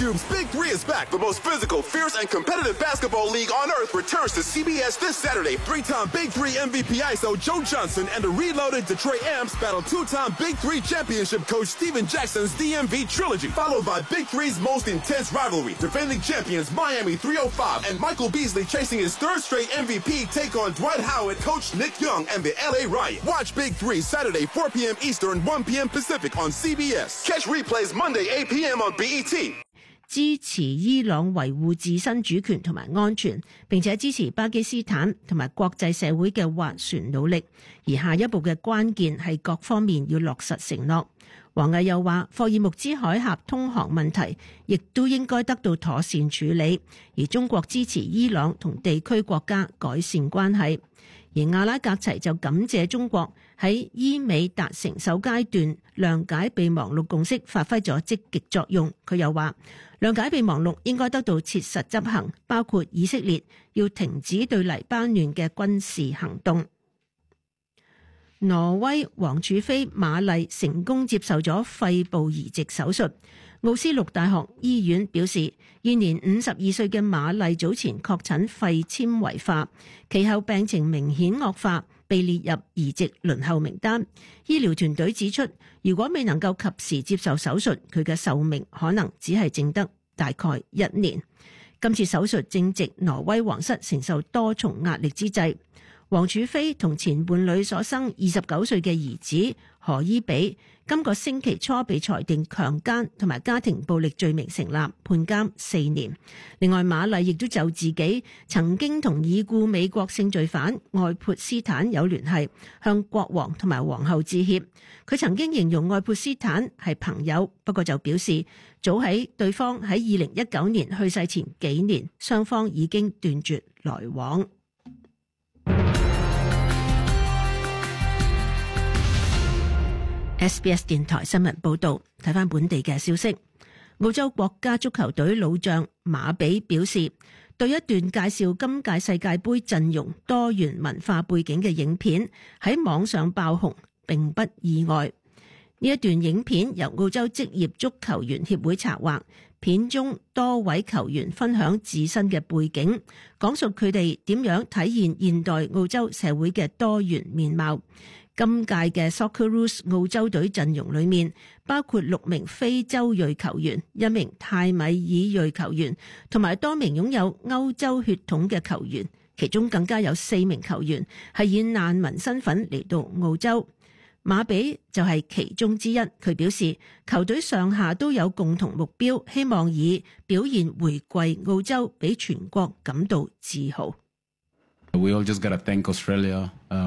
Cube's Big Three is back. The most physical, fierce, and competitive basketball league on earth returns to CBS this Saturday. Three-time Big Three MVP ISO Joe Johnson and the reloaded Detroit Amps battle two-time Big Three championship coach Steven Jackson's DMV trilogy, followed by Big Three's most intense rivalry. Defending champions Miami 305 and Michael Beasley chasing his third straight MVP take on Dwight Howard, coach Nick Young, and the LA Riot. Watch Big Three Saturday 4 p.m. Eastern, 1 p.m. Pacific on CBS. Catch replays Monday 8 p.m. on BET. 支持伊朗維護自身主權同埋安全，並且支持巴基斯坦同埋國際社會嘅斡旋努力。而下一步嘅關鍵係各方面要落實承諾。王毅又話，霍爾木茲海峽通航問題亦都應該得到妥善處理，而中國支持伊朗同地區國家改善關係。而阿拉格齊就感謝中國喺伊美達成首階段諒解備忘錄共識發揮咗積極作用。佢又話，諒解備忘錄應該得到切實執行，包括以色列要停止對黎巴嫩嘅軍事行動。挪威王儲妃瑪麗成功接受咗肺部移植手術。奧斯陸大學醫院表示，現年52歲嘅瑪麗早前確診肺纖維化，其後病情明顯惡化，被列入移植輪候名單。醫療團隊指出，如果未能夠及時接受手術，佢嘅壽命可能只係剩得大概1年。今次手術正值挪威皇室承受多重壓力之際。王儲妃同前伴侶所生29歲嘅兒子何伊比，今個星期初被裁定強姦同埋家庭暴力罪名成立，判監4年。另外，瑪麗亦都就自己曾經同已故美國性罪犯愛潑斯坦有聯繫，向國王同埋皇后致歉。佢曾經形容愛潑斯坦係朋友，不過就表示早喺對方喺2019年去世前幾年，雙方已經斷絕來往。SBS 電台新聞報道，睇返本地嘅消息。澳洲國家足球隊老將馬比表示，對一段介紹今屆世界盃陣容多元文化背景嘅影片喺網上爆紅並不意外。呢一段影片由澳洲職業足球員協會策劃，片中多位球員分享自身嘅背景，講述佢哋點樣體現現代澳洲社會嘅多元面貌。今屆嘅 Socceroos 澳洲隊陣容裏面包括6名非洲裔球員、1名泰米爾裔球員同埋多名擁有歐洲血統嘅球員，其中更加有4名球員係以難民身份嚟到澳洲。馬比就係其中之一，佢表示球隊上下都有共同目標，希望以表現回饋澳洲，俾全國感到自豪。 We all just gotta thank Australia,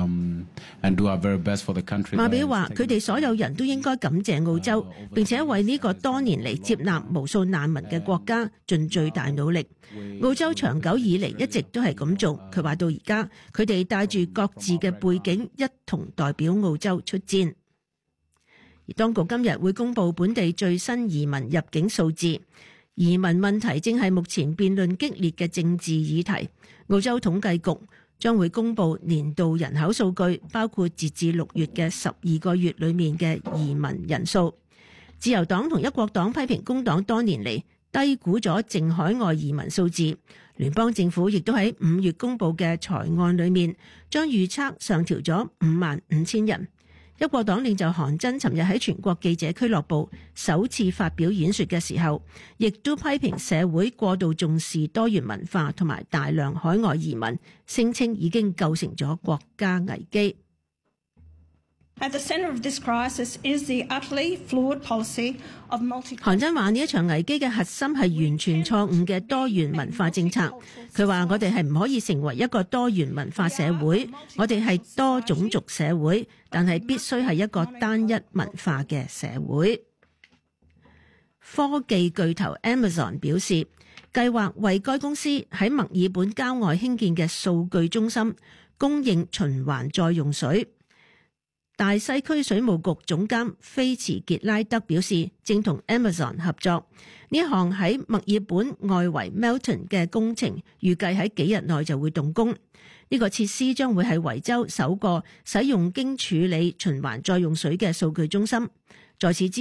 and do our very best for the country. 馬比話：佢哋所有人都應該感謝澳洲，並且為呢個多年嚟接納無數難民嘅國家盡最大努力。澳洲長久以嚟一直都係咁做。佢話到而家，佢哋帶住各自嘅背景，一同代表澳洲出戰。而當局今日會公布本地最新移民入境數字。移民問題正係目前辯論激烈嘅政治議題。澳洲統計局將會公布年度人口數據，包括截至6月嘅12個月裏面嘅移民人數。自由黨同一國黨批評工黨多年嚟低估咗淨海外移民數字。聯邦政府亦都喺5月公布嘅財案裏面，將預測上調咗55,000人。一國黨領袖韓真尋日喺全國記者俱樂部首次發表演說嘅時候，亦都批評社會過度重視多元文化同埋大量海外移民，聲稱已經構成咗國家危機。 At the center of this crisis is the utterly flawed policy of multicultural. 韓真話呢一場危機嘅核心係完全錯誤嘅多元文化政策。佢話我哋係唔可以成為一個多元文化社會，我哋係多種族社會，但係必須係一個單一文化嘅社會。科技巨頭 Amazon 表示，計劃為該公司喺墨爾本郊外興建嘅數據中心供應循環再用水。大西區水務局總監菲茨傑拉德表示，正同 Amazon 合作。呢一項喺墨爾本外圍 Melton 嘅工程，預計喺幾日內就會動工。呢個設施將會係維州首個使用經處理循環再用水嘅數據中心。在此之